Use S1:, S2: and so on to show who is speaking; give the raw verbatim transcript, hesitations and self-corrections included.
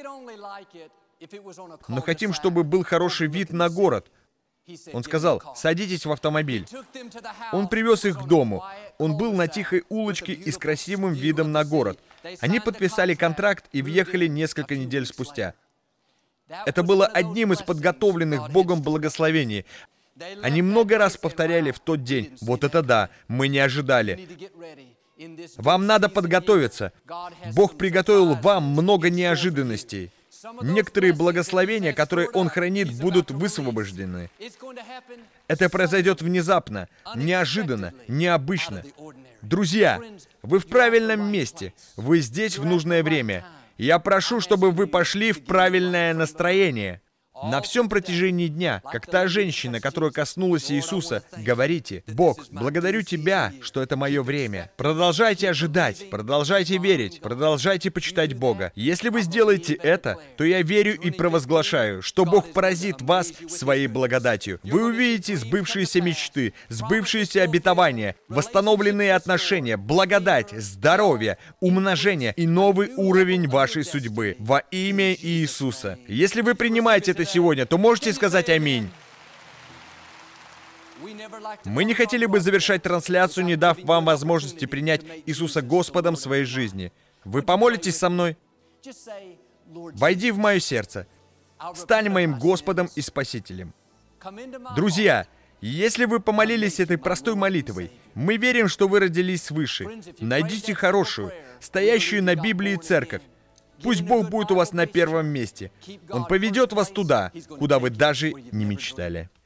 S1: но хотим, чтобы был хороший вид на город. Он сказал: садитесь в автомобиль. Он привез их к дому. Он был на тихой улочке и с красивым видом на город. Они подписали контракт и въехали несколько недель спустя. Это было одним из подготовленных Богом благословений. Они много раз повторяли в тот день: вот это да, мы не ожидали. Вам надо подготовиться. Бог приготовил вам много неожиданностей. Некоторые благословения, которые Он хранит, будут высвобождены. Это произойдет внезапно, неожиданно, необычно. Друзья, вы в правильном месте. Вы здесь в нужное время. Я прошу, чтобы вы пошли в правильное настроение. На всем протяжении дня, как та женщина, которая коснулась Иисуса, говорите: «Бог, благодарю Тебя, что это мое время». Продолжайте ожидать, продолжайте верить, продолжайте почитать Бога. Если вы сделаете это, то я верю и провозглашаю, что Бог поразит вас своей благодатью. Вы увидите сбывшиеся мечты, сбывшиеся обетования, восстановленные отношения, благодать, здоровье, умножение и новый уровень вашей судьбы во имя Иисуса. Если вы принимаете это сегодня, то можете сказать аминь. Мы не хотели бы завершать трансляцию, не дав вам возможности принять Иисуса Господом своей жизни. Вы помолитесь со мной? Войди в мое сердце. Стань моим Господом и Спасителем. Друзья, если вы помолились этой простой молитвой, мы верим, что вы родились свыше. Найдите хорошую, стоящую на Библии церковь. Пусть Бог будет у вас на первом месте. Он поведет вас туда, куда вы даже не мечтали.